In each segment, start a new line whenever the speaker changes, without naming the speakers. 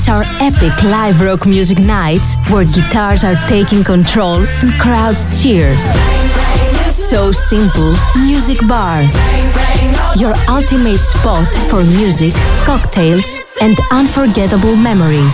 Our epic live rock music nights where guitars are taking control and crowds cheer. So Simple Music Bar. Your ultimate spot for music, cocktails and unforgettable memories.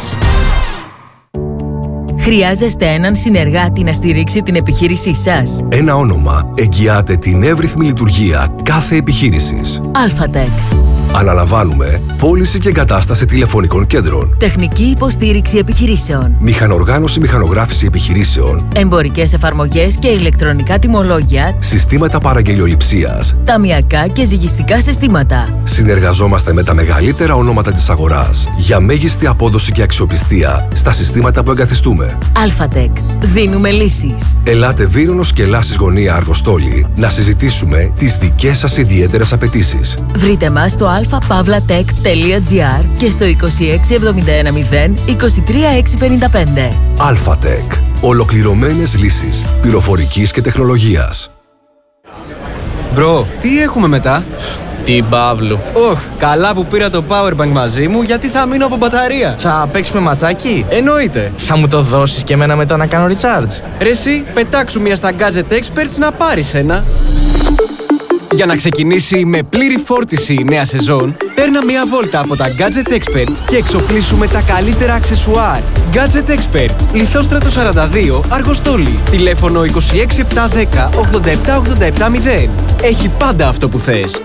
Χρειάζεστε έναν συνεργάτη να στηρίξει την επιχείρησή σας.
Ένα όνομα εγγυάται την εύρυθμη λειτουργία κάθε επιχείρησης.
Alphatec.
Αναλαμβάνουμε πώληση και εγκατάσταση τηλεφωνικών κέντρων,
τεχνική υποστήριξη επιχειρήσεων,
μηχανοργάνωση, μηχανογράφηση επιχειρήσεων,
εμπορικές εφαρμογές και ηλεκτρονικά τιμολόγια,
συστήματα παραγγελιοληψίας,
ταμιακά και ζυγιστικά συστήματα.
Συνεργαζόμαστε με τα μεγαλύτερα ονόματα της αγοράς για μέγιστη απόδοση και αξιοπιστία στα συστήματα που εγκαθιστούμε.
Alphatec. Δίνουμε λύσεις.
Ελάτε Βύρονος και Λάσης Γωνία Αργοστόλη να συζητήσουμε τις δικές σας ιδιαίτερες απαιτήσεις.
Βρείτε μας στο alphapavlatech.gr και στο 26710 23655.
Alphatec. Ολοκληρωμένες λύσεις πληροφορικής και τεχνολογίας.
Μπρο, τι έχουμε μετά?
Την Παύλου.
Καλά που πήρα το powerbank μαζί μου, γιατί θα μείνω από μπαταρία.
Θα παίξουμε ματσάκι?
Εννοείται.
Θα μου το δώσεις και εμένα μετά να κάνω recharge?
Ρε εσύ, πετάξου μια στα Gadget Experts να πάρεις ένα. Για να ξεκινήσει με πλήρη φόρτιση η νέα σεζόν, παίρνα μια βόλτα από τα Gadget Experts και εξοπλίσουμε τα καλύτερα αξεσουάρ. Gadget Experts, Λιθόστρατο 42, Αργοστόλη. Τηλέφωνο 26710 87870. Έχει πάντα αυτό που θες.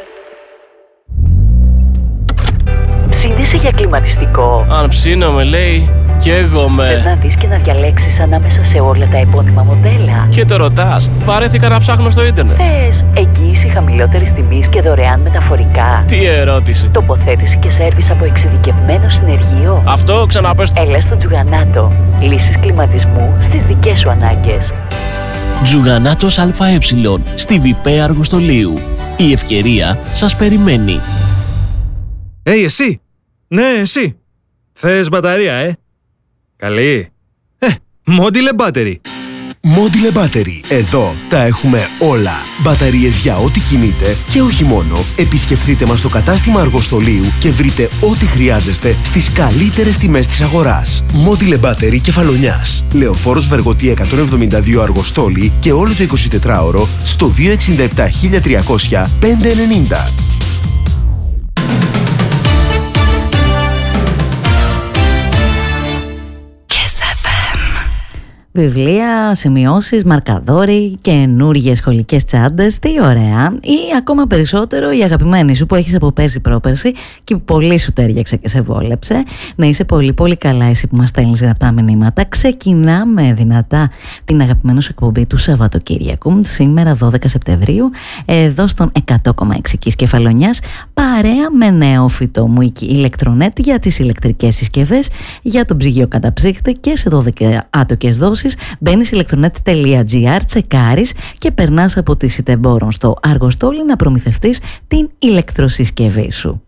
Ψήνεσαι για κλιματιστικό?
Αν ψήνομαι, λέει, καίγομαι.
Θες να δεις και να διαλέξεις ανάμεσα σε όλα τα επώνυμα μοντέλα?
Και το ρωτάς, βαρέθηκα να ψάχνω στο ίντερνετ.
Θες εγγύηση χαμηλότερης τιμής και δωρεάν μεταφορικά?
Τι ερώτηση.
Τοποθέτηση και σέρβις από εξειδικευμένο συνεργείο?
Αυτό ξαναπες.
Έλα στο Τζουγανάτο. Λύσεις κλιματισμού στις δικές σου ανάγκες.
Τζουγανάτος ΑΕ στη ΒΠ Αργοστολίου. Η ευκαιρία σας περιμένει.
Εσύ! Ναι, εσύ! Θες μπαταρία, Καλή! Module Battery!
Module Battery. Εδώ τα έχουμε όλα. Μπαταρίες για ό,τι κινείτε και όχι μόνο. Επισκεφτείτε μας στο κατάστημα Αργοστολίου και βρείτε ό,τι χρειάζεστε στις καλύτερες τιμές της αγοράς. Module Battery Κεφαλονιάς. Λεωφόρος Βεργοτή 172 Αργοστόλη και όλο το 24ωρο στο 267 1300 590.
Βιβλία, σημειώσεις, μαρκαδόροι, καινούργιες σχολικές τσάντες, τι ωραία. Ή ακόμα περισσότερο η αγαπημένη σου που έχεις από πέρσι πρόπερσι και που πολύ σου τέριαξε και σε βόλεψε. Να είσαι πολύ πολύ καλά εσύ που μας στέλνεις γραπτά μηνύματα. Ξεκινάμε δυνατά την αγαπημένη σου εκπομπή του Σαββατοκύριακου, σήμερα 12 Σεπτεμβρίου, εδώ στον 100,6 Κις Κεφαλονιάς, παρέα με νεόφυτο μου ηλεκτρονέτ για τις ηλεκτρικές συσκευές, για τον ψυγειοκαταψύκτη και σε 12 άτοκες δόσεις. Μπαίνεις ηλεκτρονέτ.gr, τσεκάρεις και περνάς από τη Σιτεμπόρων στο Αργοστόλι να προμηθευτείς την ηλεκτροσυσκευή σου.